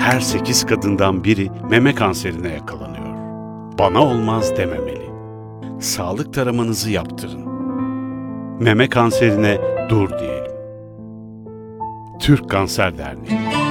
her 8 kadından biri meme kanserine yakalanıyor. Bana olmaz dememeli. Sağlık taramanızı yaptırın. Meme kanserine dur diyelim. Türk Kanser Derneği.